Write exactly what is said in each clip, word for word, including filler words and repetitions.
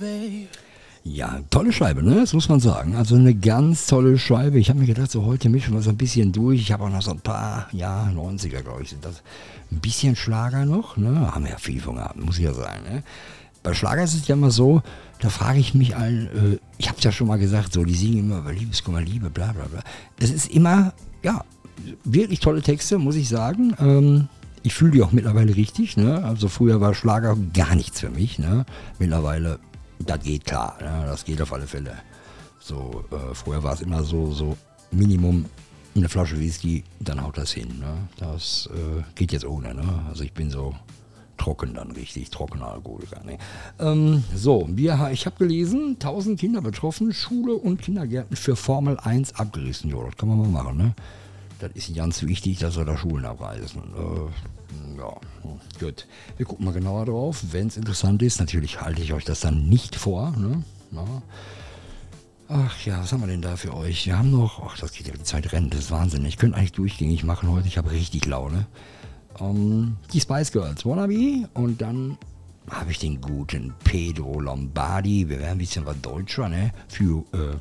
Ja, tolle Scheibe, ne? Das muss man sagen. Also eine ganz tolle Scheibe. Ich habe mir gedacht, so heute mischen wir so ein bisschen durch. Ich habe auch noch so ein paar, ja, neunziger, glaube ich, sind das. Ein bisschen Schlager noch, ne? Haben wir ja viel von gehabt, muss ich ja sagen, ne? Bei Schlager ist es ja immer so, da frage ich mich allen, äh, ich habe es ja schon mal gesagt, so, die singen immer über Liebeskummer, Liebe, bla bla bla. Es ist immer, ja, wirklich tolle Texte, muss ich sagen. Ähm, ich fühle die auch mittlerweile richtig, ne? Also früher war Schlager gar nichts für mich, ne? Mittlerweile, das geht klar, ne? Das geht auf alle Fälle. So, äh, früher war es immer so, so Minimum eine Flasche Whisky, dann haut das hin, ne? Das äh, geht jetzt ohne, ne? Also ich bin so trocken dann richtig, trockener Alkoholiker. Ne? Ähm, so, wir, ich habe gelesen, tausend Kinder betroffen, Schule und Kindergärten für Formel eins abgerissen. Jo, das kann man mal machen, ne? Das ist ganz wichtig, dass wir da Schulen abreißen. Äh, ja, gut. Wir gucken mal genauer drauf. Wenn es interessant ist, natürlich halte ich euch das dann nicht vor, ne? Ja. Ach ja, was haben wir denn da für euch? Wir haben noch, ach, das geht ja, die Zeit rennt, das ist Wahnsinn. Ich könnte eigentlich durchgängig machen heute, ich habe richtig Laune. Um, die Spice Girls, Wannabe, und dann habe ich den guten Pedro Lombardi, wir werden ein bisschen was deutscher, ne, für, äh,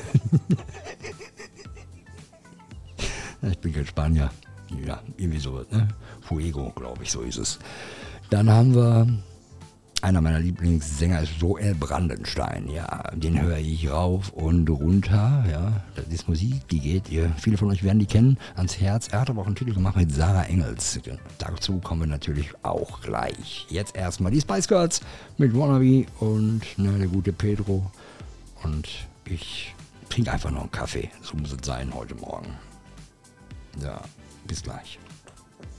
ich bin kein Spanier, ja, irgendwie so, ne, Fuego, glaube ich, so ist es. Dann haben wir, einer meiner Lieblingssänger ist Joel Brandenstein, ja, den höre ich rauf und runter, ja, das ist Musik, die geht ihr, viele von euch werden die kennen, ans Herz. Er hat aber auch einen Titel gemacht mit Sarah Engels, dazu kommen wir natürlich auch gleich. Jetzt erstmal die Spice Girls mit Wannabe und ne, der gute Pedro und ich trinke einfach noch einen Kaffee, so muss es sein heute Morgen. Ja, bis gleich.